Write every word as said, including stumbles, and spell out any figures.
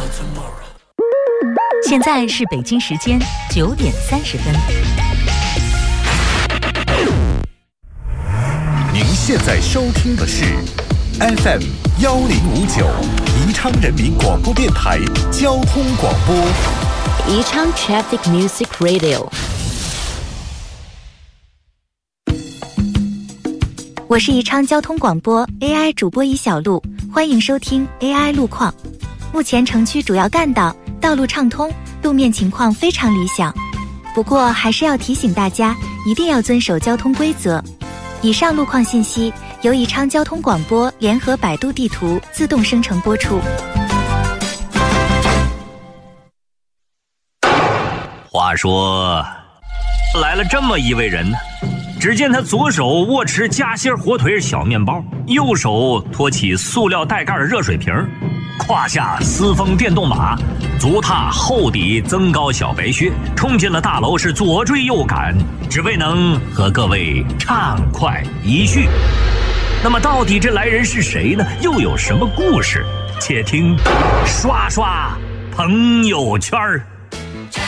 现在是北京时间九点三十分。 您现在收听的是 F M 幺零五九宜昌人民广播电台交通广播。 宜昌 Traffic Music Radio。 我是宜昌交通广播 A I 主播宜小璐，欢迎收听 A I 路况。目前城区主要干道道路畅通，路面情况非常理想。不过还是要提醒大家，一定要遵守交通规则。以上路况信息由宜昌交通广播联合百度地图自动生成播出。 话说，来了这么一位人呢，只见他左手握持夹心火腿小面包，右手托起塑料带盖的热水瓶，胯下私风电动马，足踏厚底增高小白靴，冲进了大楼，是左追右赶，只为能和各位畅快一叙。那么到底这来人是谁呢？又有什么故事？且听刷刷朋友圈儿。